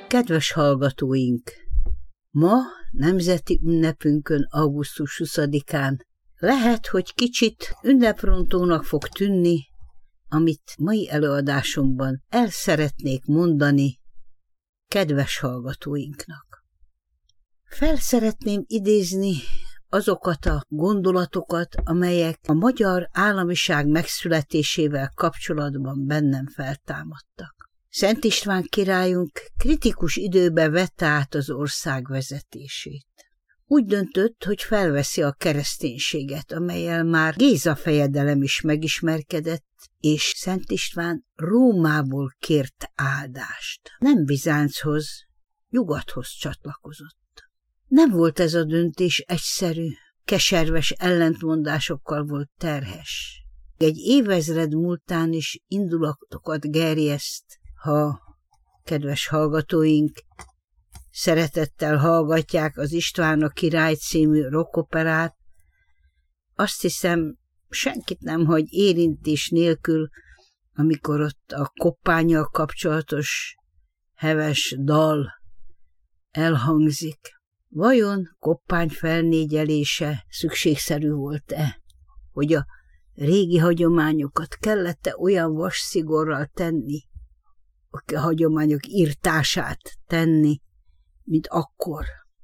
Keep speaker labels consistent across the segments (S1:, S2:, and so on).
S1: Kedves hallgatóink! Ma nemzeti ünnepünkön, augusztus 20-án lehet, hogy kicsit ünneprontónak fog tűnni, amit mai előadásomban el szeretnék mondani kedves hallgatóinknak. Fel szeretném idézni azokat a gondolatokat, amelyek a magyar államiság megszületésével kapcsolatban bennem feltámadtak. Szent István királyunk kritikus időbe vette át az ország vezetését. Úgy döntött, hogy felveszi a kereszténységet, amellyel már Géza fejedelem is megismerkedett, és Szent István Rómából kért áldást. Nem Bizánchoz, nyugathoz csatlakozott. Nem volt ez a döntés egyszerű, keserves ellentmondásokkal volt terhes. Egy évezred múltán is indulatokat gerjeszt, ha kedves hallgatóink szeretettel hallgatják az István a király című rockoperát, azt hiszem, senkit nem hagy érintés nélkül, amikor ott a koppánnyal kapcsolatos heves dal elhangzik. Vajon koppány felnégyelése szükségszerű volt-e, hogy a régi hagyományokat kellett-e olyan vas szigorral tenni, a hagyományok írtását tenni, mint akkor?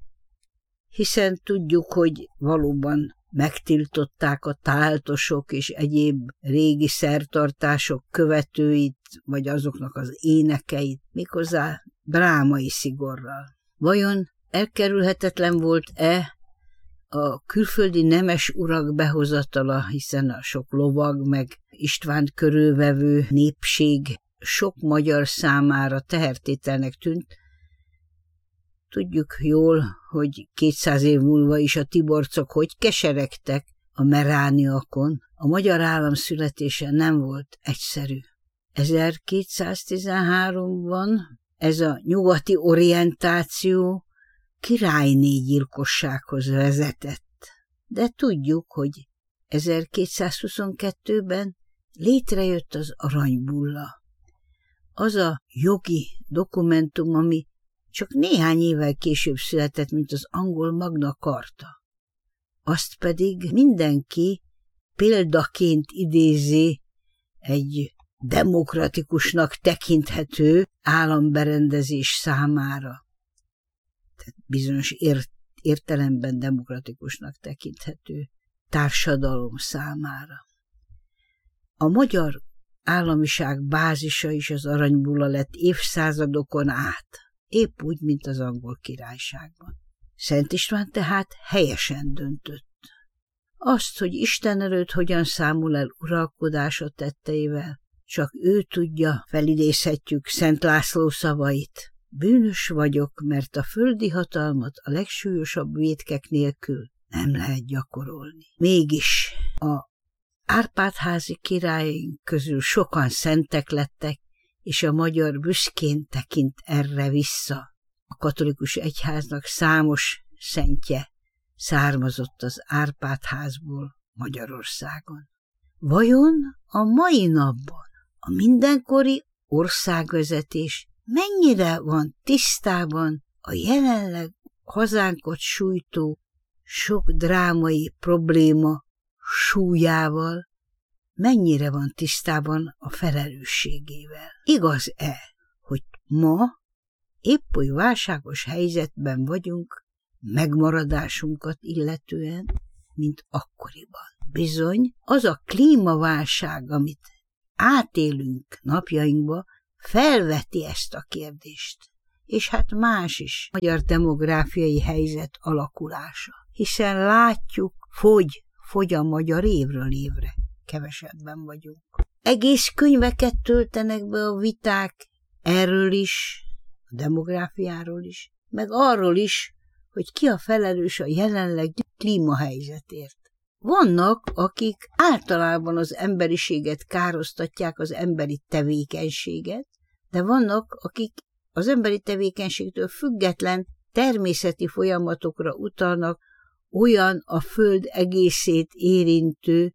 S1: Hiszen tudjuk, hogy valóban megtiltották a táltosok és egyéb régi szertartások követőit, vagy azoknak az énekeit, méghozzá drámai szigorral. Vajon elkerülhetetlen volt-e a külföldi nemes urak behozatala, hiszen a sok lovag meg Istvánt körülvevő népség sok magyar számára tehertételnek tűnt. Tudjuk jól, hogy 200 év múlva is a tiborcok hogy keseregtek a merániakon. A magyar állam születése nem volt egyszerű. 1213-ban ez a nyugati orientáció királyné gyilkossághoz vezetett. De tudjuk, hogy 1222-ben létrejött az aranybulla. Az a jogi dokumentum, ami csak néhány évvel később született, mint az angol Magna Carta. Azt pedig mindenki példaként idézi egy demokratikusnak tekinthető államberendezés számára. Tehát bizonyos értelemben demokratikusnak tekinthető társadalom számára. A magyar államiság bázisa is az aranybulla lett évszázadokon át, épp úgy, mint az angol királyságban. Szent István tehát helyesen döntött. Azt, hogy Isten előtt hogyan számol el uralkodása tetteivel, csak ő tudja, felidézhetjük Szent László szavait. Bűnös vagyok, mert a földi hatalmat a legsúlyosabb vétkek nélkül nem lehet gyakorolni. Mégis a Árpád-házi királyaink közül sokan szentek lettek, és a magyar büszkén tekint erre vissza. A katolikus egyháznak számos szentje származott az Árpád-házból Magyarországon. Vajon a mai napban a mindenkori országvezetés mennyire van tisztában a jelenleg hazánkat sújtó sok drámai probléma súlyával, mennyire van tisztában a felelősségével? Igaz-e, hogy ma épp oly válságos helyzetben vagyunk megmaradásunkat illetően, mint akkoriban? Bizony, az a klímaválság, amit átélünk napjainkba, felveti ezt a kérdést. És hát más is, magyar demográfiai helyzet alakulása. Hiszen látjuk, fogy a magyar évről évre. Kevesebben vagyunk. Egész könyveket töltenek be a viták erről is, a demográfiáról is, meg arról is, hogy ki a felelős a jelenleg klímahelyzetért. Vannak, akik általában az emberiséget károsztatják, az emberi tevékenységet, de vannak, akik az emberi tevékenységtől független természeti folyamatokra utalnak, olyan a föld egészét érintő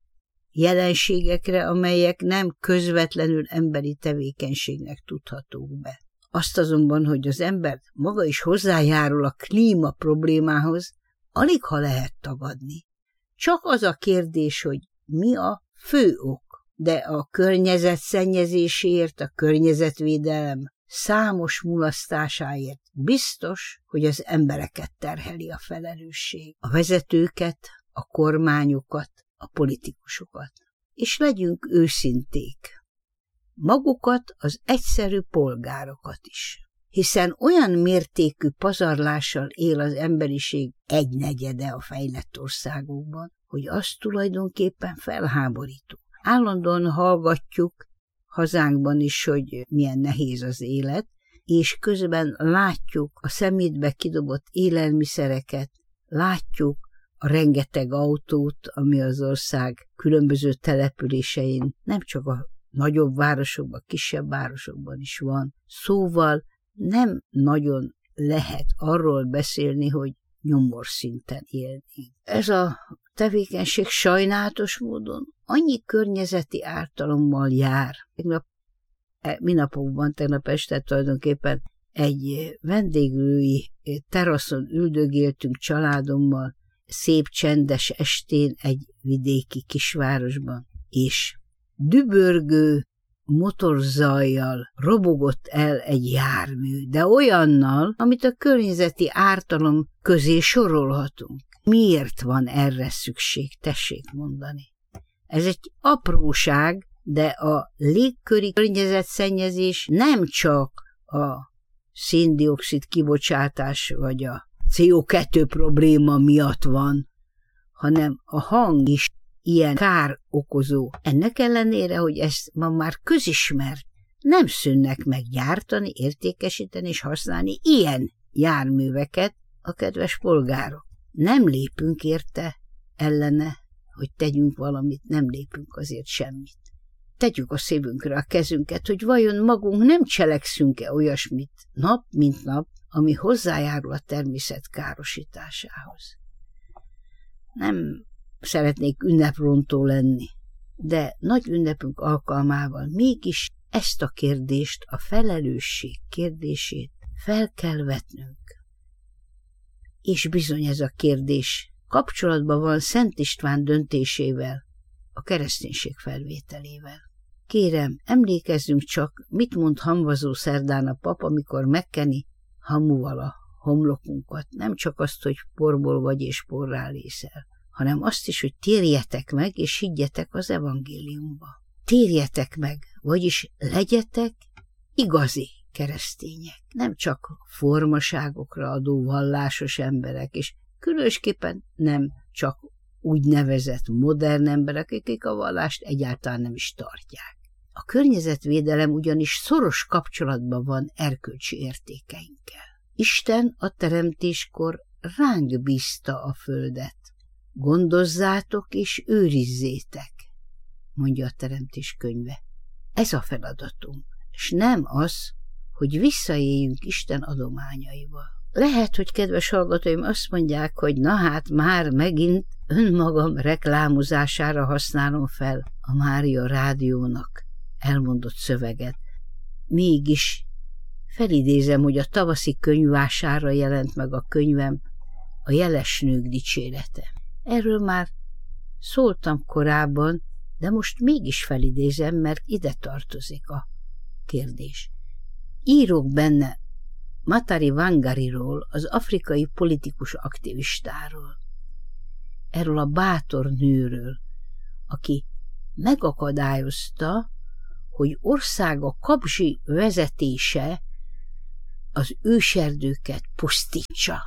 S1: jelenségekre, amelyek nem közvetlenül emberi tevékenységnek tudhatók be. Azt azonban, hogy az ember maga is hozzájárul a klíma problémához, alig ha lehet tagadni. Csak az a kérdés, hogy mi a fő ok, de a környezet szennyezéséért, a környezetvédelem számos mulasztásáért biztos, hogy az embereket terheli a felelősség, a vezetőket, a kormányokat, a politikusokat. És legyünk őszinték, magukat, az egyszerű polgárokat is. Hiszen olyan mértékű pazarlással él az emberiség 1/4 a fejlett országokban, hogy az tulajdonképpen felháborító. Állandóan hallgatjuk hazánkban is, hogy milyen nehéz az élet, és közben látjuk a szemétbe kidobott élelmiszereket, látjuk a rengeteg autót, ami az ország különböző településein, nem csak a nagyobb városokban, kisebb városokban is van. Szóval nem nagyon lehet arról beszélni, hogy nyomorszinten élni. Ez a tevékenység sajnálatos módon annyi környezeti ártalommal jár. Tegnap este tulajdonképpen egy vendéglői teraszon üldögéltünk családommal, szép csendes estén egy vidéki kisvárosban, és dübörgő motorzajjal robogott el egy jármű, de olyannal, amit a környezeti ártalom közé sorolhatunk. Miért van erre szükség, tessék mondani? Ez egy apróság, de a légköri környezetszennyezés nem csak a szén-dioxid kibocsátás vagy a CO2 probléma miatt van, hanem a hang is ilyen kár okozó. Ennek ellenére, hogy ez ma már közismert, nem szűnnek meg gyártani, értékesíteni és használni ilyen járműveket a kedves polgárok. Nem lépünk érte ellene, hogy tegyünk valamit, nem lépünk azért semmit. Tegyük a szívünkre a kezünket, hogy vajon magunk nem cselekszünk-e olyasmit nap mint nap, ami hozzájárul a természet károsításához. Nem szeretnék ünneprontó lenni, de nagy ünnepünk alkalmával mégis ezt a kérdést, a felelősség kérdését fel kell vetnünk. És bizony ez a kérdés kapcsolatban van Szent István döntésével, a kereszténység felvételével. Kérem, emlékezzünk csak, mit mond hamvazó szerdán a pap, amikor megkeni hamuval a homlokunkat. Nem csak azt, hogy porból vagy és porrá lészel, hanem azt is, hogy térjetek meg, és higgyetek az evangéliumba. Térjetek meg, vagyis legyetek igazi keresztények. Nem csak formaságokra adó vallásos emberek, és különösképpen nem csak úgynevezett modern emberek, akik a vallást egyáltalán nem is tartják. A környezetvédelem ugyanis szoros kapcsolatban van erkölcsi értékeinkkel. Isten a teremtéskor ránk bízta a földet. Gondozzátok és őrizzétek, mondja a Teremtés könyve. Ez a feladatunk, és nem az, hogy visszaéljünk Isten adományaival. Lehet, hogy kedves hallgatóim azt mondják, hogy na hát már megint önmagam reklámozására használom fel a Mária Rádiónak elmondott szöveget. Mégis felidézem, hogy a tavaszi könyvvásárra jelent meg a könyvem, a Jeles nők dicsérete. Erről már szóltam korábban, de most mégis felidézem, mert ide tartozik a kérdés. Írok benne Matari Wangariról, az afrikai politikus aktivistáról. Erről a bátor nőről, aki megakadályozta, hogy országa kapzsi vezetése az őserdőket pusztítsa.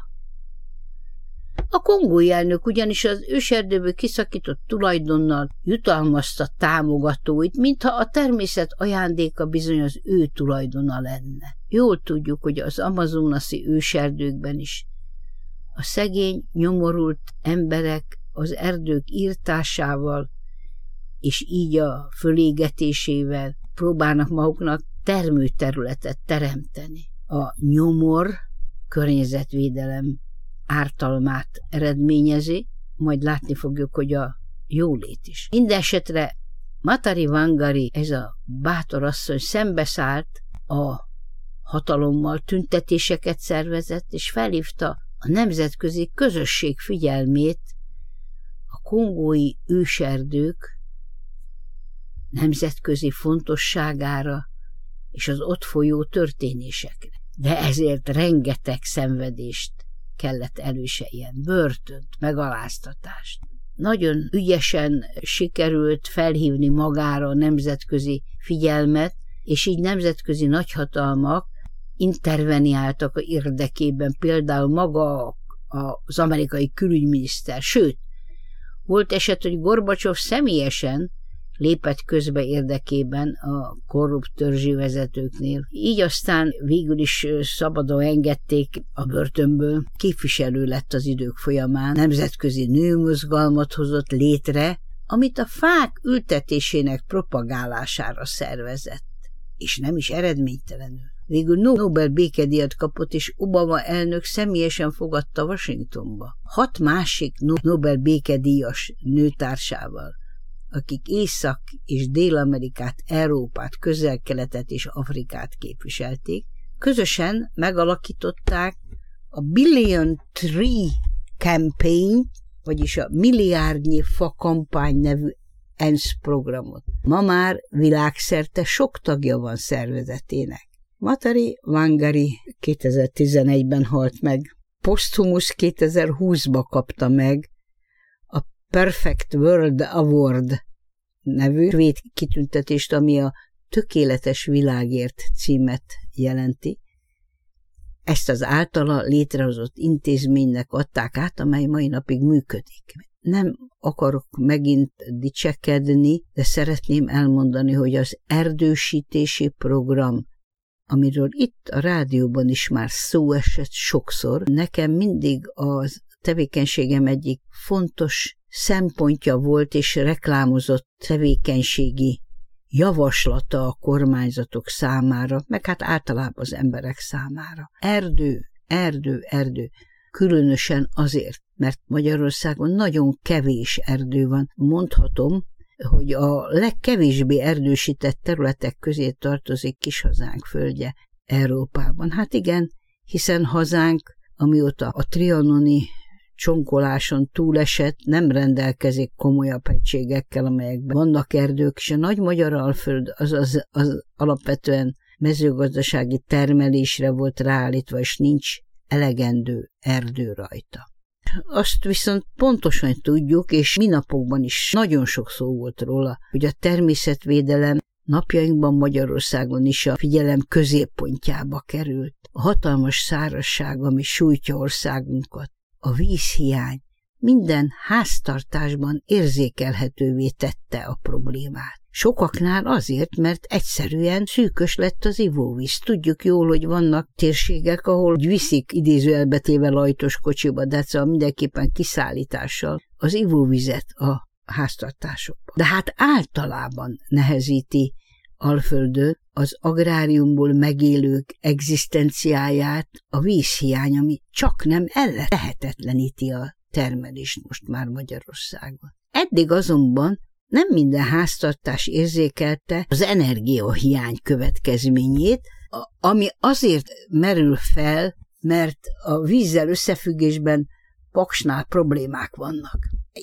S1: A kongói elnök ugyanis az őserdőből kiszakított tulajdonnal jutalmazta támogatóit, mintha a természet ajándéka bizony az ő tulajdona lenne. Jól tudjuk, hogy az amazonasi őserdőkben is a szegény, nyomorult emberek az erdők írtásával és így a fölégetésével próbálnak maguknak termőterületet teremteni. A nyomor környezetvédelem ártalmát eredményezi, majd látni fogjuk, hogy a jólét is. Mindenesetre Matari Wangari, ez a bátor asszony szembeszállt a hatalommal tüntetéseket szervezett, és felhívta a nemzetközi közösség figyelmét a kongói őserdők nemzetközi fontosságára és az ott folyó történésekre. De ezért rengeteg szenvedést kellett előseljen, börtönt, megaláztatást. Nagyon ügyesen sikerült felhívni magára a nemzetközi figyelmet, és így nemzetközi nagyhatalmak interveniáltak a érdekében, például maga az amerikai külügyminiszter, sőt, volt eset, hogy Gorbacsov személyesen lépett közbe érdekében a korrupt törzsi vezetőknél. Így aztán végül is szabadon engedték a börtönből. Képviselő lett az idők folyamán, nemzetközi nőmozgalmat hozott létre, amit a fák ültetésének propagálására szervezett, és nem is eredménytelenül. Végül Nobel békedíjat kapott, és Obama elnök személyesen fogadta Washingtonba. 6 másik Nobel békedíjas nőtársával, akik Észak- és Dél-Amerikát, Európát, Közel-Keletet és Afrikát képviselték, közösen megalakították a Billion Tree Campaign, vagyis a milliárdnyi fa kampány nevű ENSZ programot. Ma már világszerte sok tagja van szervezetének. Matari Wangari 2011-ben halt meg. Posthumusz 2020-ba kapta meg a Perfect World Award nevű svéd kitüntetést, ami a Tökéletes világért címet jelenti. Ezt az általa létrehozott intézménynek adták át, amely mai napig működik. Nem akarok megint dicsekedni, de szeretném elmondani, hogy az erdősítési program, amiről itt a rádióban is már szó esett sokszor, nekem mindig az tevékenységem egyik fontos szempontja volt és reklámozott tevékenységi javaslata a kormányzatok számára, meg hát általában az emberek számára. Erdő, erdő, erdő. Különösen azért, mert Magyarországon nagyon kevés erdő van. Mondhatom, hogy a legkevésbé erdősített területek közé tartozik Kishazánk földje Európában. Hát igen, hiszen hazánk, amióta a trianoni csonkoláson túlesett, nem rendelkezik komolyabb hegységekkel, amelyekben vannak erdők, és a Nagy Magyar Alföld az alapvetően mezőgazdasági termelésre volt ráállítva, és nincs elegendő erdő rajta. Azt viszont pontosan tudjuk, és minapokban is nagyon sok szó volt róla, hogy a természetvédelem napjainkban Magyarországon is a figyelem középpontjába került. A hatalmas szárazság, ami sújtja országunkat, a vízhiány minden háztartásban érzékelhetővé tette a problémát. Sokaknál azért, mert egyszerűen szűkös lett az ivóvíz. Tudjuk jól, hogy vannak térségek, ahol viszik idézőjelbetéve lajtos kocsiba, de szóval mindenképpen kiszállítással az ivóvizet a háztartásokba. De hát általában nehezíti Alföldön az agráriumból megélők egzisztenciáját a vízhiány, ami csak nem lehetetleníti a termelést most már Magyarországon. Eddig azonban nem minden háztartás érzékelte az energiahiány következményét, ami azért merül fel, mert a vízzel összefüggésben paksnál problémák vannak.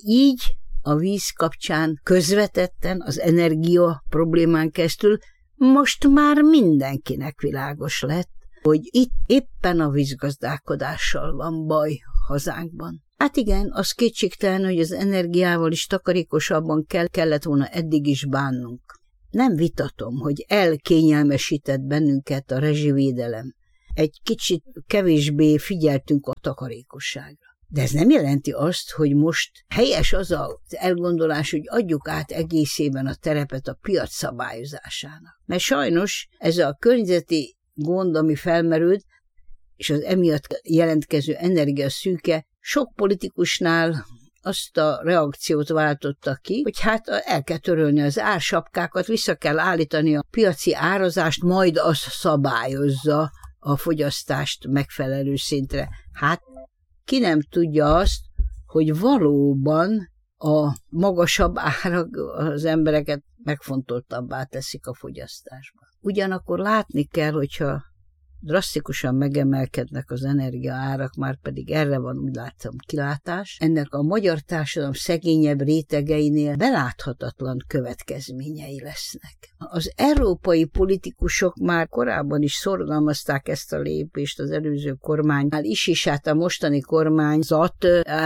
S1: Így a víz kapcsán közvetetten az energia problémán keresztül most már mindenkinek világos lett, hogy itt éppen a vízgazdálkodással van baj hazánkban. Hát igen, az kétségtelen, hogy az energiával is takarékosabban kellett volna eddig is bánnunk. Nem vitatom, hogy elkényelmesített bennünket a rezsivédelem. Egy kicsit kevésbé figyeltünk a takarékosságra. De ez nem jelenti azt, hogy most helyes az az elgondolás, hogy adjuk át egészében a terepet a piac szabályozásának. Mert sajnos ez a környezeti gond, ami felmerült, és az emiatt jelentkező energiaszűke sok politikusnál azt a reakciót váltotta ki, hogy hát el kell törölni az ársapkákat, vissza kell állítani a piaci árazást, majd az szabályozza a fogyasztást megfelelő szintre. Hát ki nem tudja azt, hogy valóban a magasabb árak az embereket megfontoltabbá teszik a fogyasztásban. Ugyanakkor látni kell, hogyha drasztikusan megemelkednek az energiaárak, már pedig erre van, úgy látom, kilátás. Ennek a magyar társadalom szegényebb rétegeinél beláthatatlan következményei lesznek. Az európai politikusok már korábban is szorgalmazták ezt a lépést az előző kormánynál is, és hát a mostani kormányzat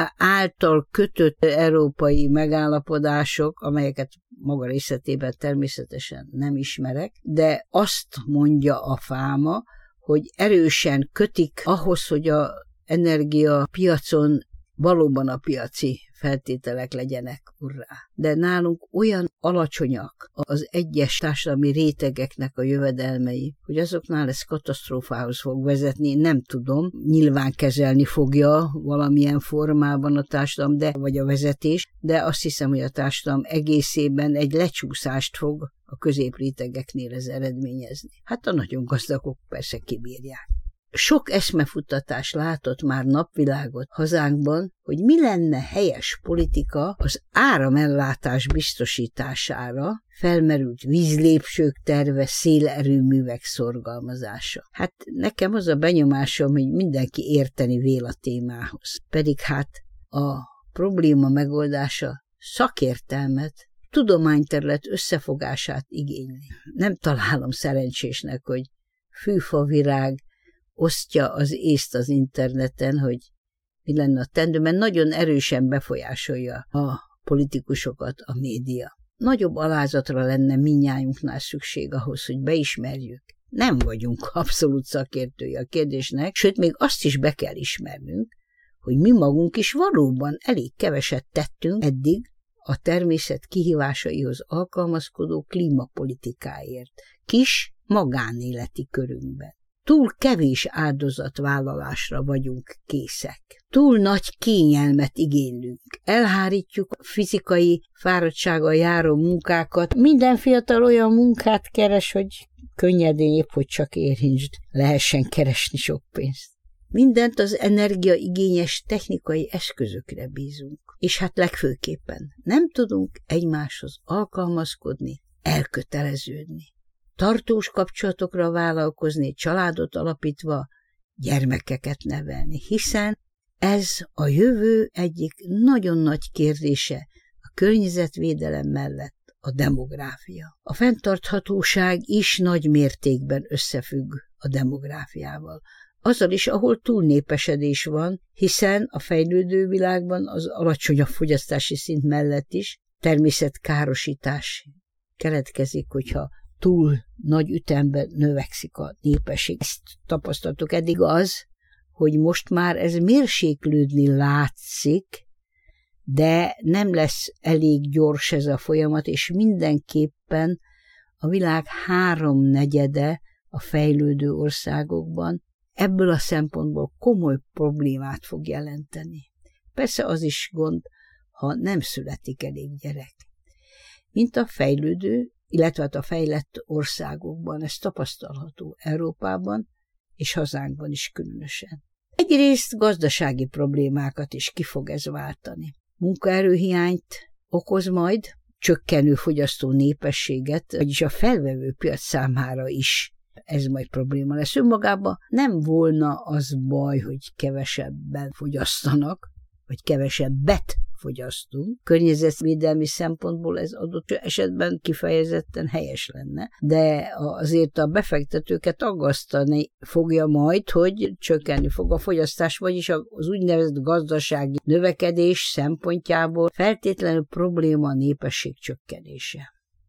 S1: által kötött európai megállapodások, amelyeket maga részletében természetesen nem ismerek, de azt mondja a fáma, hogy erősen kötik ahhoz, hogy az energiapiacon valóban a piaci feltételek legyenek, urrá. De nálunk olyan alacsonyak az egyes társadalmi rétegeknek a jövedelmei, hogy azoknál ez katasztrófához fog vezetni, nem tudom, nyilván kezelni fogja valamilyen formában a társadalom, vagy a vezetés, de azt hiszem, hogy a társadalom egészében egy lecsúszást fog a középrétegeknél ez eredményezni. Hát a nagyon gazdagok persze kibírják. Sok eszmefuttatás látott már napvilágot hazánkban, hogy mi lenne helyes politika az áramellátás biztosítására, felmerült vízlépsők terve, szélerőművek szorgalmazása. Hát nekem az a benyomásom, hogy mindenki érteni vél a témához. Pedig hát a probléma megoldása szakértelmet, tudományterület összefogását igényli. Nem találom szerencsésnek, hogy fűfavirág osztja az észt az interneten, hogy mi lenne a teendő, mert nagyon erősen befolyásolja a politikusokat a média. Nagyobb alázatra lenne mindnyájunknál szükség ahhoz, hogy beismerjük. Nem vagyunk abszolút szakértői a kérdésnek, sőt, még azt is be kell ismernünk, hogy mi magunk is valóban elég keveset tettünk eddig a természet kihívásaihoz alkalmazkodó klímapolitikáért, kis magánéleti körünkben. Túl kevés áldozatvállalásra vagyunk készek. Túl nagy kényelmet igénylünk. Elhárítjuk a fizikai fáradtsággal járó munkákat. Minden fiatal olyan munkát keres, hogy könnyedén épp, hogy csak érintsd, lehessen keresni sok pénzt. Mindent az energiaigényes technikai eszközökre bízunk. És hát legfőképpen nem tudunk egymáshoz alkalmazkodni, elköteleződni. Tartós kapcsolatokra vállalkozni, családot alapítva, gyermekeket nevelni, hiszen ez a jövő egyik nagyon nagy kérdése a környezetvédelem mellett a demográfia. A fenntarthatóság is nagy mértékben összefügg a demográfiával. Azzal is, ahol túlnépesedés van, hiszen a fejlődő világban az alacsonyabb fogyasztási szint mellett is természetkárosítás keletkezik, hogyha túl nagy ütemben növekszik a népesség. Ezt tapasztaltuk eddig az, hogy most már ez mérséklődni látszik, de nem lesz elég gyors ez a folyamat, és mindenképpen a világ 3/4 a fejlődő országokban ebből a szempontból komoly problémát fog jelenteni. Persze az is gond, ha nem születik elég gyerek. Mint a fejlődő, illetve a fejlett országokban, ez tapasztalható Európában és hazánkban is különösen. Egyrészt gazdasági problémákat is ki fog ez váltani. Munkaerőhiányt okoz majd, csökkenő fogyasztó népességet, vagyis a felvevő piac számára is ez majd probléma lesz. Önmagában nem volna az baj, hogy kevesebben fogyasztanak, vagy kevesebbet fogyasztunk. Környezetvédelmi szempontból ez adott esetben kifejezetten helyes lenne, de azért a befektetőket aggasztani fogja majd, hogy csökkenni fog a fogyasztás, vagyis az úgynevezett gazdasági növekedés szempontjából feltétlenül probléma a népesség csökkenése.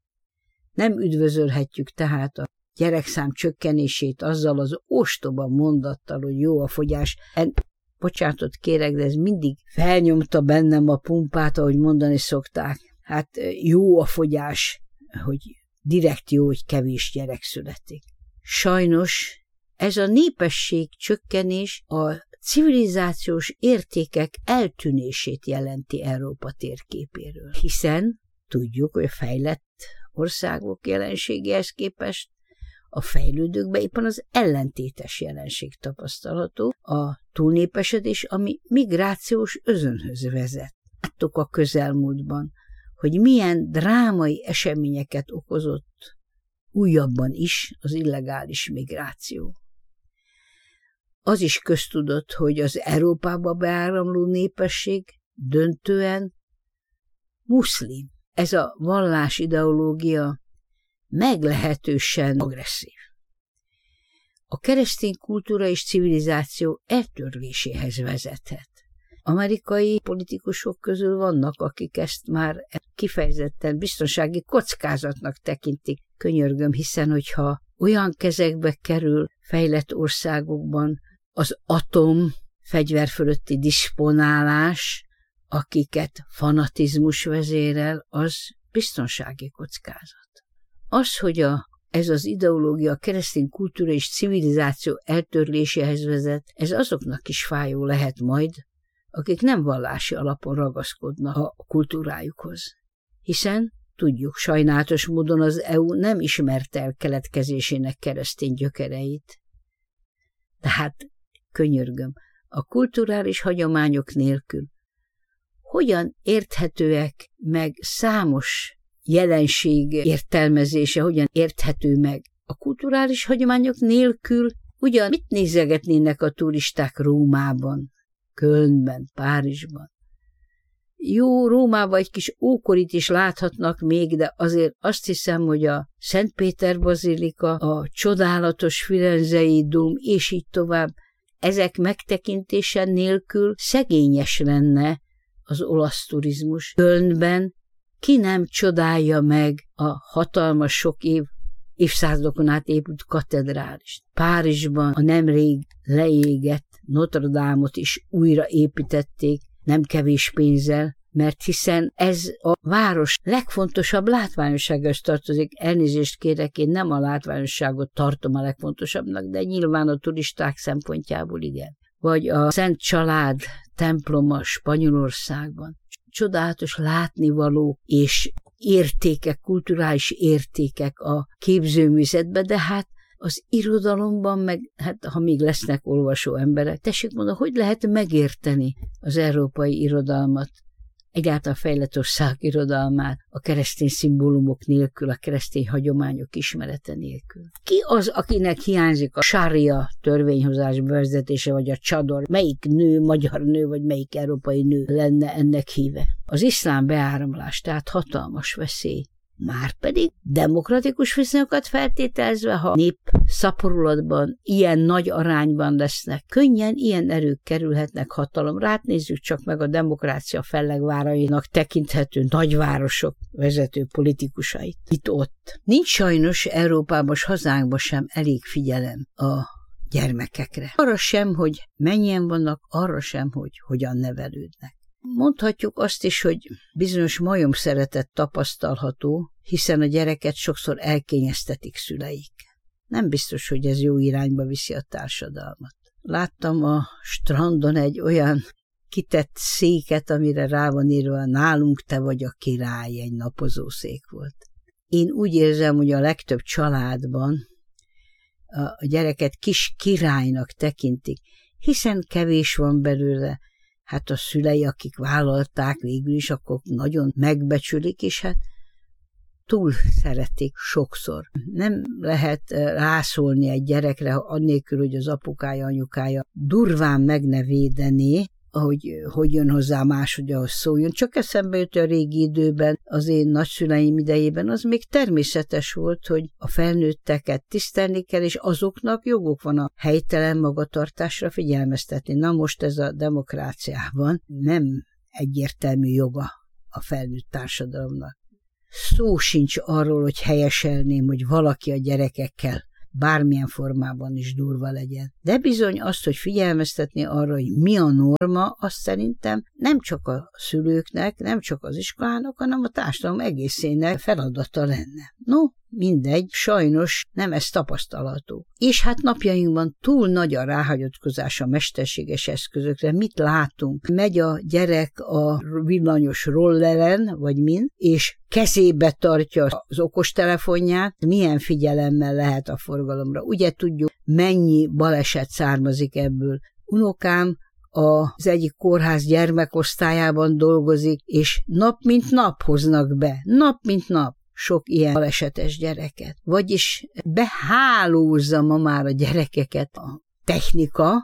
S1: Nem üdvözölhetjük tehát a gyerekszám csökkenését azzal az ostoba mondattal, hogy jó a fogyás. Bocsánatot kérek, de ez mindig felnyomta bennem a pumpát, ahogy mondani szokták. Hát jó a fogyás, hogy direkt jó, hogy kevés gyerek születik. Sajnos ez a népesség csökkenés a civilizációs értékek eltűnését jelenti Európa térképéről. Hiszen tudjuk, hogy a fejlett országok jelenségéhez képest a fejlődőkben éppen az ellentétes jelenség tapasztalható, a túlnépesedés, ami migrációs özönhöz vezet. Láttuk a közelmúltban, hogy milyen drámai eseményeket okozott újabban is az illegális migráció. Az is köztudott, hogy az Európába beáramló népesség döntően muszlim. Ez a vallásideológia meglehetősen agresszív. A keresztény kultúra és civilizáció eltörléséhez vezethet. Amerikai politikusok közül vannak, akik ezt már kifejezetten biztonsági kockázatnak tekintik. Könyörgöm, hiszen hogyha olyan kezekbe kerül fejlett országokban az fegyver fölötti disponálás, akiket fanatizmus vezérel, az biztonsági kockázat. Az, hogy ez az ideológia a keresztény kultúra és civilizáció eltörléséhez vezet, ez azoknak is fájó lehet majd, akik nem vallási alapon ragaszkodnak a kultúrájukhoz. Hiszen, tudjuk, sajnálatos módon az EU nem ismerte el keletkezésének keresztény gyökereit. Tehát, könyörgöm, a kulturális hagyományok nélkül hogyan érthetőek meg számos jelenség értelmezése, hogyan érthető meg a kulturális hagyományok nélkül, ugyan mit nézegetnének a turisták Rómában, Kölnben, Párizsban. Jó, Rómában egy kis ókorit is láthatnak még, de azért azt hiszem, hogy a Szent Péter bazilika, a csodálatos firenzei dóm, és így tovább, ezek megtekintése nélkül szegényes lenne az olasz turizmus. Kölnben ki nem csodálja meg a hatalmas sok évszázadokon át épült katedrálist. Párizsban a nemrég leégett Notre Dame-ot is újra építették, nem kevés pénzzel, mert hiszen ez a város legfontosabb látványosságához tartozik. Elnézést kérek, én nem a látványosságot tartom a legfontosabbnak, de nyilván a turisták szempontjából igen. Vagy a Szent Család temploma Spanyolországban. Csodálatos látnivaló és értékek, kulturális értékek a képzőművészetben, de hát az irodalomban, meg hát ha még lesznek olvasó emberek, tessék mondani, hogy lehet megérteni az európai irodalmat, egyáltalán fejlett ország irodalmát a keresztény szimbólumok nélkül, a keresztény hagyományok ismerete nélkül. Ki az, akinek hiányzik a sária törvényhozás bevezetése, vagy a csador? Melyik nő, magyar nő, vagy melyik európai nő lenne ennek híve? Az iszlám beáramlás, tehát hatalmas veszély. Márpedig demokratikus viszonyokat feltételezve, ha nép szaporulatban ilyen nagy arányban lesznek, könnyen ilyen erők kerülhetnek hatalomra. Hát nézzük csak meg a demokrácia fellegvárainak tekinthető nagyvárosok vezető politikusait. Itt ott. Nincs sajnos Európában, hazánkban sem elég figyelem a gyermekekre. Arra sem, hogy mennyien vannak, arra sem, hogy hogyan nevelődnek. Mondhatjuk azt is, hogy bizonyos majomszeretet tapasztalható, hiszen a gyereket sokszor elkényeztetik szüleik. Nem biztos, hogy ez jó irányba viszi a társadalmat. Láttam a strandon egy olyan kitett széket, amire rá van írva, nálunk te vagy a király, egy napozószék volt. Én úgy érzem, hogy a legtöbb családban a gyereket kis királynak tekintik, hiszen kevés van belőle. Hát a szülei, akik vállalták végül is, akkor nagyon megbecsülik, és hát túl szeretik sokszor. Nem lehet rászólni egy gyerekre, annélkül, hogy az apukája, anyukája durván meg ne védené, hogy jön hozzá máshogy ahhoz szóljon. Csak eszembe jut a régi időben, az én nagyszüleim idejében, az még természetes volt, hogy a felnőtteket tisztelni kell, és azoknak joguk van a helytelen magatartásra figyelmeztetni. Na most ez a demokráciában nem egyértelmű joga a felnőtt társadalomnak. Szó sincs arról, hogy helyeselném, hogy valaki a gyerekekkel bármilyen formában is durva legyen. De bizony azt, hogy figyelmeztetni arra, hogy mi a norma, azt szerintem nem csak a szülőknek, nem csak az iskolának, hanem a társadalom egészének feladata lenne. No, mindegy, sajnos nem ez tapasztalható. És hát napjainkban túl nagy a ráhagyatkozás a mesterséges eszközökre. Mit látunk? Megy a gyerek a villanyos rolleren, vagy min, és kezébe tartja az okostelefonját, milyen figyelemmel lehet a forgalomra. Ugye tudjuk, mennyi baleset származik ebből. Unokám az egyik kórház gyermekosztályában dolgozik, és nap mint nap hoznak be. Nap mint nap sok ilyen balesetes gyereket. Vagyis behálózza ma már a gyerekeket a technika,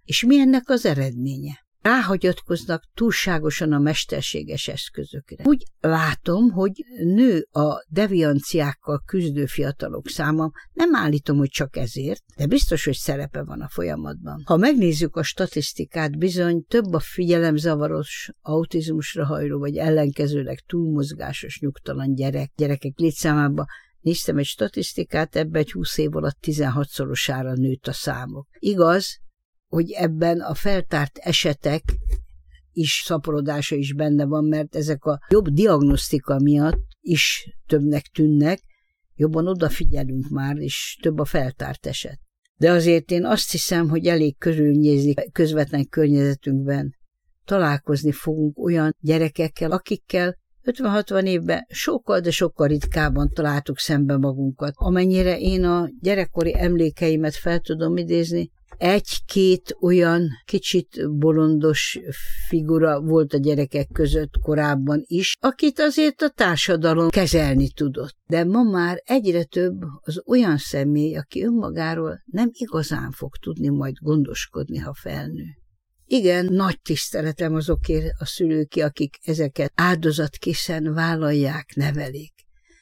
S1: És mi ennek az eredménye? Ráhagyatkoznak túlságosan a mesterséges eszközökre. Úgy látom, hogy nő a devianciákkal küzdő fiatalok száma, nem állítom, hogy csak ezért, de biztos, hogy szerepe van a folyamatban. Ha megnézzük a statisztikát, bizony több a figyelemzavaros, autizmusra hajló, vagy ellenkezőleg túlmozgásos, nyugtalan gyerekek létszámában. Néztem egy statisztikát, ebben egy 20 év alatt 16-szorosára nőtt a számok. Igaz, hogy ebben a feltárt esetek is szaporodása is benne van, mert ezek a jobb diagnosztika miatt is többnek tűnnek, jobban odafigyelünk már, és több a feltárt eset. De azért én azt hiszem, hogy elég körülnézni közvetlen környezetünkben találkozni fogunk olyan gyerekekkel, akikkel 50-60 évben sokkal, de sokkal ritkábban találtuk szembe magunkat. Amennyire én a gyerekkori emlékeimet fel tudom idézni, egy-két olyan kicsit bolondos figura volt a gyerekek között korábban is, akit azért a társadalom kezelni tudott. De ma már egyre több az olyan személy, aki önmagáról nem igazán fog tudni majd gondoskodni, ha felnő. Igen, nagy tiszteletem azokért a szülők, akik ezeket áldozatkészen vállalják, nevelik.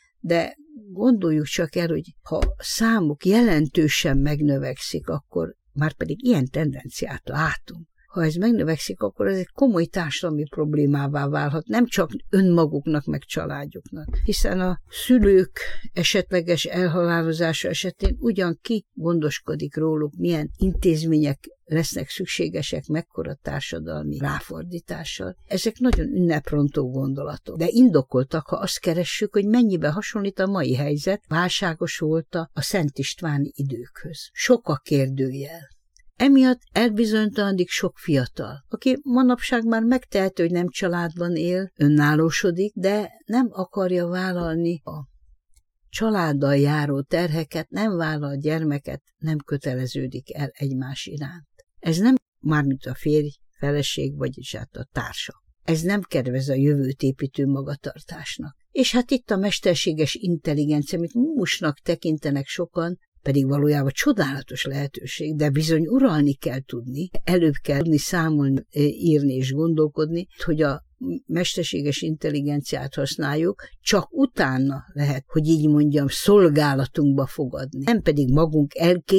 S1: De gondoljuk csak el, hogy ha számuk jelentősen megnövekszik, akkor már pedig ilyen tendenciát látunk. Ha ez megnövekszik, akkor ez egy komoly társadalmi problémává válhat, nem csak önmaguknak, meg családjuknak. Hiszen a szülők esetleges elhalálozása esetén ugyan ki gondoskodik róluk, milyen intézmények lesznek szükségesek, mekkora társadalmi ráfordítással. Ezek nagyon ünneprontó gondolatok, de indokoltak, ha azt keressük, hogy mennyiben hasonlít a mai helyzet, válságos volt a Szent Istváni időkhöz. Sok a kérdőjel. Emiatt elbizonytalanodik sok fiatal, aki manapság már megtehető, hogy nem családban él, önállósodik, de nem akarja vállalni a családdal járó terheket, nem vállal gyermeket, nem köteleződik el egymás iránt. Ez nem mármint a férj, feleség, vagyis hát a társa. Ez nem kedvez a jövőt építő magatartásnak. És hát itt a mesterséges intelligencia, amit mumusnak tekintenek sokan, pedig valójában csodálatos lehetőség, de bizony uralni kell tudni, előbb kell tudni számolni, írni és gondolkodni, hogy a mesterséges intelligenciát használjuk, csak utána lehet, hogy így mondjam, szolgálatunkba fogadni. Nem pedig magunk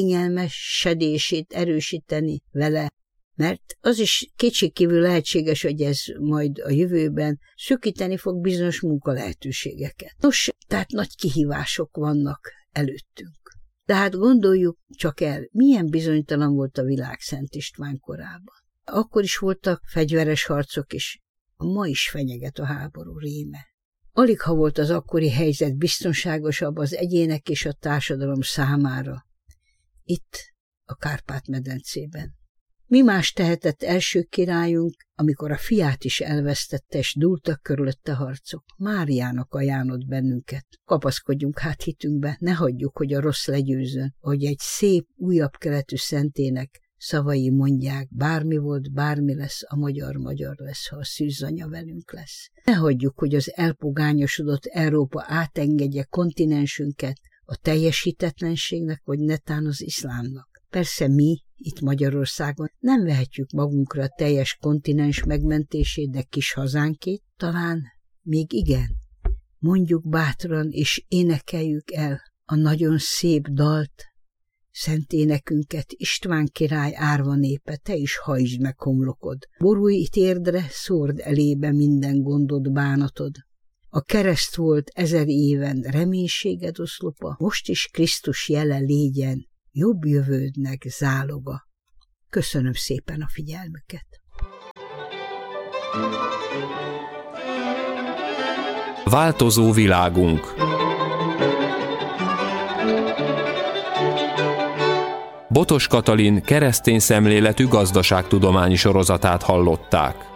S1: elkényelmesedését erősíteni vele, mert az is kétségkívül lehetséges, hogy ez majd a jövőben szűkíteni fog bizonyos munkalehetőségeket. Nos, tehát nagy kihívások vannak előttünk. De hát gondoljuk csak el, milyen bizonytalan volt a világ Szent István korában. Akkor is voltak fegyveres harcok, és ma is fenyeget a háború réme. Alig ha volt az akkori helyzet biztonságosabb az egyének és a társadalom számára. Itt, a Kárpát-medencében. Mi más tehetett első királyunk, amikor a fiát is elvesztette, és dúltak körülötte harcok? Máriának ajánlott bennünket. Kapaszkodjunk hát hitünkbe, ne hagyjuk, hogy a rossz legyőzön, hogy egy szép, újabb keletű szentének szavai mondják, bármi volt, bármi lesz, a magyar lesz, ha a szűzanya velünk lesz. Ne hagyjuk, hogy az elpogányosodott Európa átengedje kontinensünket a teljesítetlenségnek, vagy netán az iszlámnak. Persze mi, itt Magyarországon nem vehetjük magunkra a teljes kontinens megmentését, de kis hazánkét talán még igen. Mondjuk bátran és énekeljük el a nagyon szép dalt, szent énekünket, István király árva népe, te is hajtsd meg homlokod. Borulj térdre, szórd elébe minden gondod, bánatod. A kereszt volt 1000 éven reménységed oszlopa, most is Krisztus jele légyen, jobb jövődnek záloga. Köszönöm szépen a figyelmüket.
S2: Változó világunk. Botos Katalin keresztény szemléletű gazdaságtudományi sorozatát hallották.